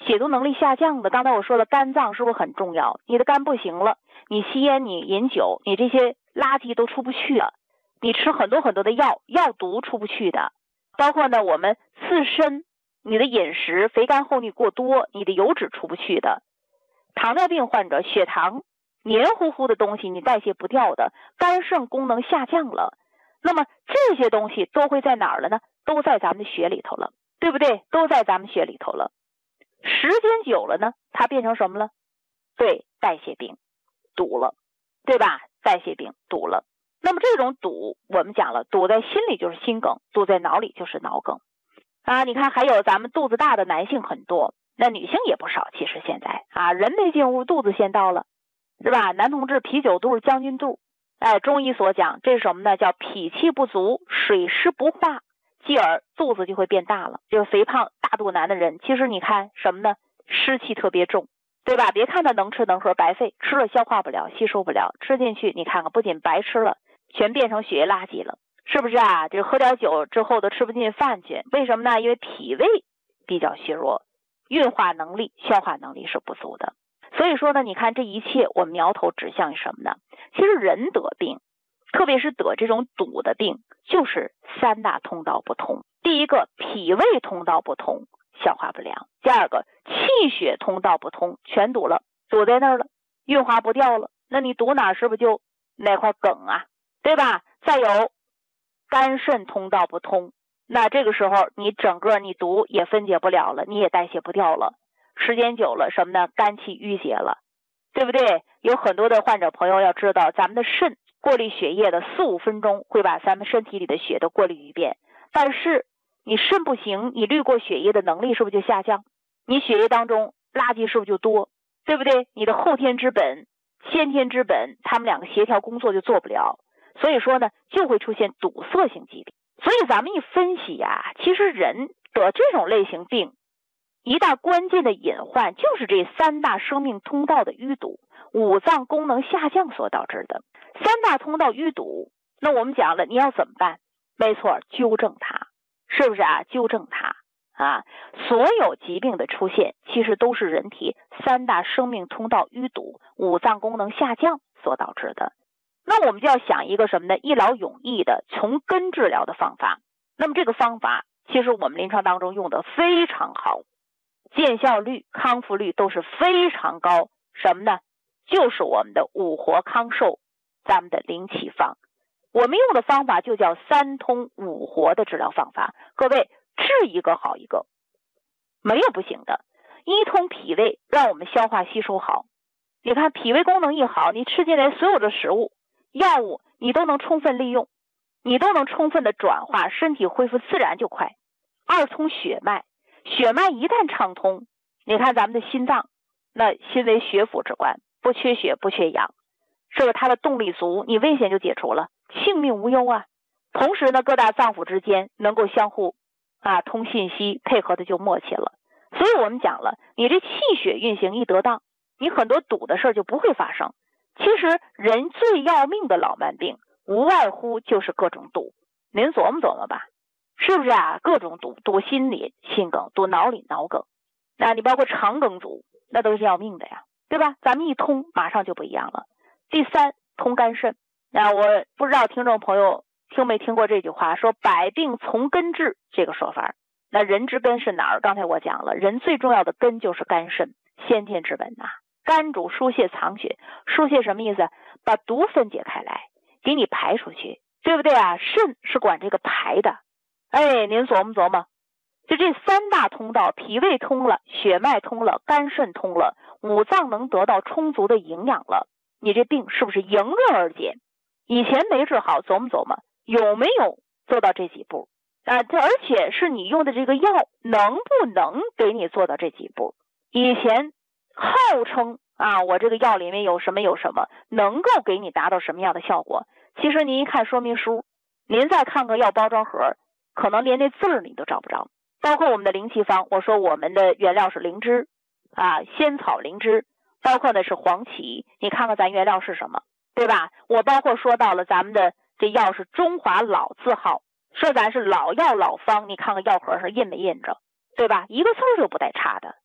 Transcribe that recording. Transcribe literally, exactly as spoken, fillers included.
解毒能力下降的，刚才我说了肝脏是不是很重要？你的肝不行了，你吸烟，你饮酒，你这些垃圾都出不去了，你吃很多很多的药，药毒出不去的，包括呢我们自身你的饮食肥甘厚腻过多，你的油脂出不去的，糖尿病患者血糖黏糊糊的东西你代谢不掉的，肝肾功能下降了，那么这些东西都会在哪儿了呢？都在咱们的血里头了，对不对？都在咱们血里头了。时间久了呢，它变成什么了？对，代谢病堵了，对吧？代谢病堵了。那么这种堵我们讲了，堵在心里就是心梗，堵在脑里就是脑梗啊。你看还有咱们肚子大的男性很多，那女性也不少，其实现在啊，人没进屋肚子先到了，是吧？男同志啤酒肚将军肚，哎，中医所讲这是什么呢？叫脾气不足，水湿不化，继而肚子就会变大了。就是肥胖大肚腩的人，其实你看什么呢？湿气特别重，对吧？别看他能吃能喝白费，吃了消化不了，吸收不了，吃进去你看看不仅白吃了，全变成血液垃圾了，是不是啊？这喝点酒之后都吃不进饭去，为什么呢？因为脾胃比较虚弱，运化能力消化能力是不足的。所以说呢，你看这一切我们苗头指向于什么呢？其实人得病，特别是得这种堵的病，就是三大通道不通。第一个，脾胃通道不通，消化不良；第二个，气血通道不通，全堵了，堵在那儿了，运化不掉了。那你堵哪是不是就哪块梗啊，对吧？再有肝肾通道不通，那这个时候你整个你毒也分解不了了，你也代谢不掉了，时间久了什么呢？肝气郁结了，对不对？有很多的患者朋友要知道，咱们的肾过滤血液的四五分钟会把咱们身体里的血都过滤一遍，但是你肾不行，你滤过血液的能力是不是就下降？你血液当中垃圾是不是就多？对不对？你的后天之本先天之本他们两个协调工作就做不了，所以说呢就会出现堵塞性疾病。所以咱们一分析呀，其实人得这种类型病一大关键的隐患就是这三大生命通道的淤堵，五脏功能下降所导致的。三大通道淤堵，那我们讲了你要怎么办？没错，纠正它，是不是啊？纠正它啊！所有疾病的出现其实都是人体三大生命通道淤堵，五脏功能下降所导致的。那我们就要想一个什么呢？一劳永逸的从根治疗的方法。那么这个方法其实我们临床当中用的非常好，见效率康复率都是非常高。什么呢？就是我们的五活康寿，咱们的灵气方。我们用的方法就叫三通五活的治疗方法。各位治一个好一个，没有不行的。一通脾胃，让我们消化吸收好，你看脾胃功能一好，你吃进来所有的食物药物你都能充分利用，你都能充分的转化，身体恢复自然就快。二通血脉，血脉一旦畅通，你看咱们的心脏，那心为血府之官，不缺血不缺氧，是不是它的动力足，你危险就解除了，性命无忧啊。同时呢，各大脏腑之间能够相互啊通信息，配合的就默契了。所以我们讲了，你这气血运行一得当，你很多堵的事就不会发生。其实人最要命的老慢病无外乎就是各种堵，您琢磨琢磨吧，是不是啊？各种堵，堵心里心梗，堵脑里脑梗，那你包括肠梗阻，那都是要命的呀，对吧？咱们一通马上就不一样了。第三，通肝肾。那我不知道听众朋友听没听过这句话，说百病从根治这个说法。那人之根是哪儿？刚才我讲了，人最重要的根就是肝肾，先天之本呐、啊。肝主疏泄藏血，疏泄什么意思？把毒分解开来，给你排出去，对不对啊？肾是管这个排的。哎，您琢磨琢磨，就这三大通道，脾胃通了，血脉通了，肝肾通了，五脏能得到充足的营养了，你这病是不是迎刃而解？以前没治好，琢磨琢磨有没有做到这几步啊？这而且是你用的这个药能不能给你做到这几步？以前号称啊，我这个药里面有什么有什么，能够给你达到什么样的效果？其实您一看说明书，您再看个药包装盒，可能连那字儿你都找不着。包括我们的灵气方，我说我们的原料是灵芝啊，仙草灵芝，包括的是黄芪，你看看咱原料是什么，对吧？我包括说到了咱们的这药是中华老字号，说咱是老药老方，你看看药盒上印没印着，对吧？一个字儿就不带差的。